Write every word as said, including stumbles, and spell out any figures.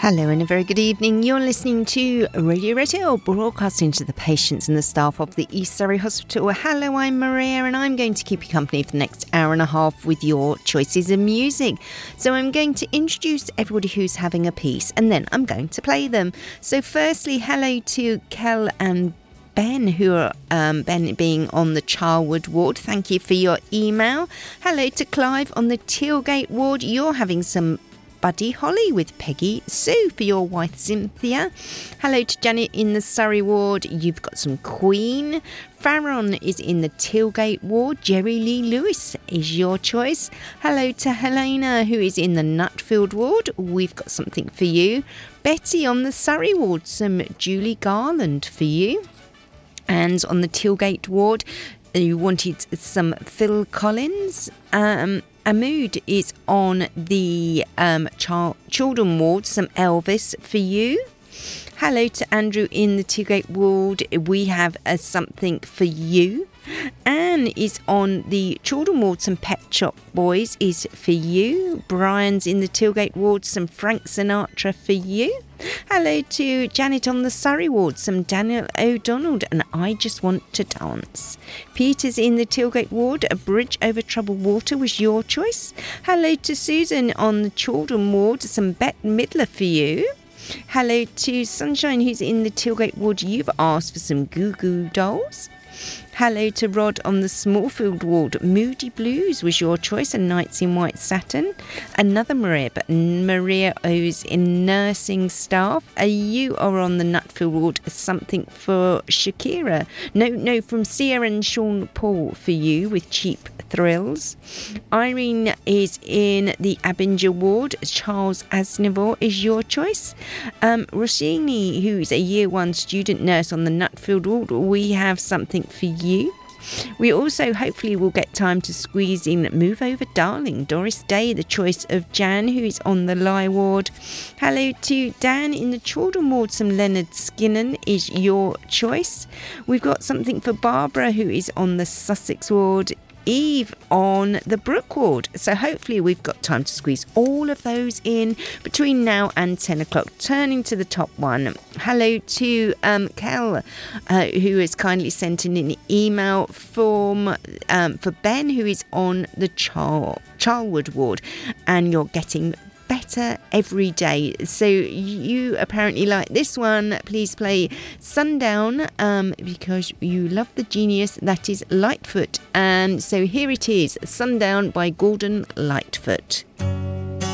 Hello and a very good evening. You're listening to Radio Redhill, broadcasting to the patients and the staff of the East Surrey Hospital. Hello, I'm Maria and I'm going to keep you company for the next hour and a half with your choices of music. So I'm going to introduce everybody who's having a piece and then I'm going to play them. So firstly, hello to Kel and Ben, who are um, Ben being on the Charwood ward. Thank you for your email. Hello to Clive on the Tealgate ward. You're having some Buddy Holly with Peggy Sue for your wife Cynthia. Hello to Janet in the Surrey ward. You've got some Queen. Farron is in the Tealgate ward. Jerry Lee Lewis is your choice. Hello to Helena, who is in the Nutfield ward. We've got something for you. Betty on the Surrey ward, some Julie Garland for you. And on the Tealgate ward, you wanted some Phil Collins. Um, Ahmood is on the um, Ch- Children ward, some Elvis for you. Hello to Andrew in the Tealgate ward. We have a something for you. Anne is on the Children ward, some Pet Shop Boys is for you. Brian's in the Tealgate ward, some Frank Sinatra for you. Hello to Janet on the Surrey ward, some Daniel O'Donnell and I Just Want to Dance. Peter's in the Tealgate ward, A Bridge Over Troubled Water was your choice. Hello to Susan on the Children ward, some Bette Midler for you. Hello to Sunshine, who's in the Tealgate ward. You've asked for some Goo Goo Dolls. Hello to Rod on the Smallfield ward. Moody Blues was your choice, and Nights in White Satin. Another Maria, but Maria O's in nursing staff. Uh, you are on the Nutfield ward. Something for Shakira. No, no, from Sierra and Sean Paul for you with Cheap Thrills. Irene is in the Abinger ward. Charles Aznavour is your choice. Um, Rossini, who's a year one student nurse on the Nutfield ward. We have something for you. We also hopefully will get time to squeeze in Move Over Darling. Doris Day, the choice of Jan, who is on the Lie ward. Hello to Dan in the Children ward. Some Leonard Skinner is your choice. We've got something for Barbara, who is on the Sussex ward. Eve on the Brook ward. So hopefully we've got time to squeeze all of those in between now and ten o'clock. Turning to the top one. Hello to um, Kel, uh, who has kindly sent in an email from um, for Ben, who is on the Char- Charwood ward, and you're getting better every day. So you apparently like this one. Please play Sundown um, because you love the genius that is Lightfoot. And so here it is, Sundown by Gordon Lightfoot.